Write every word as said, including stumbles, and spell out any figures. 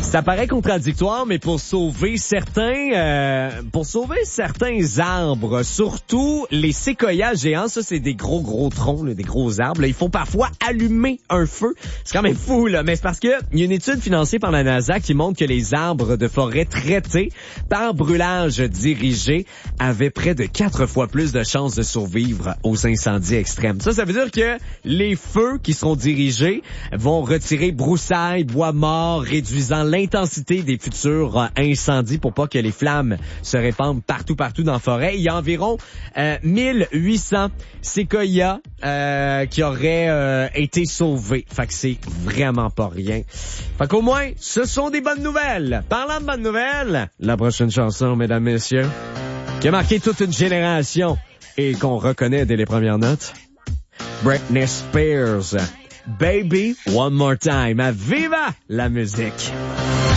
Ça paraît contradictoire, mais pour sauver certains, euh, pour sauver certains arbres, surtout les séquoias géants, ça c'est des gros gros troncs, là, des gros arbres. Là, il faut parfois allumer un feu. C'est quand même fou là, mais c'est parce que il y a une étude financée par la NASA qui montre que les arbres de forêt traités par brûlage dirigé avaient près de quatre fois plus de chances de survivre aux incendies extrêmes. Ça, ça veut dire que les feux qui seront dirigés vont retirer broussailles, bois morts, réduisant l'intensité des futurs euh, incendies pour pas que les flammes se répandent partout, partout dans la forêt. Il y a environ euh, mille huit cents séquoias euh, qui auraient euh, été sauvés. Fait que c'est vraiment pas rien. Fait qu'au moins, ce sont des bonnes nouvelles. Parlant de bonnes nouvelles, la prochaine chanson, mesdames, messieurs, qui a marqué toute une génération et qu'on reconnaît dès les premières notes, Britney Spears. Baby, one more time. Viva la musique!